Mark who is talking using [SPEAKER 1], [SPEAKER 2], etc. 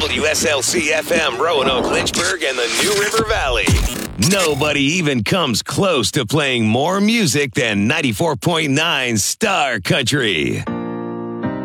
[SPEAKER 1] WSLC FM, Roanoke, Lynchburg, and the New River Valley. Nobody even comes close to playing more music than 94.9 Star Country.